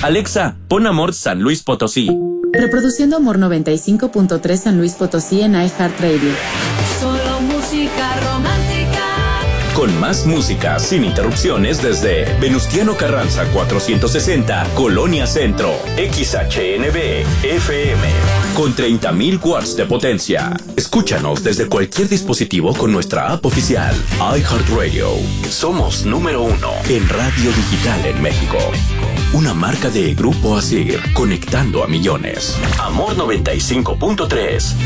Alexa, pon Amor San Luis Potosí. Reproduciendo Amor 95.3 San Luis Potosí en iHeartRadio. Solo música romántica. Con más música sin interrupciones desde Venustiano Carranza 460, Colonia Centro, XHNB FM. Con 30,000 watts de potencia. Escúchanos desde cualquier dispositivo con nuestra app oficial, iHeartRadio. Somos número 1 en radio digital en México. Una marca de Grupo Asir, conectando a millones. Amor 95.3.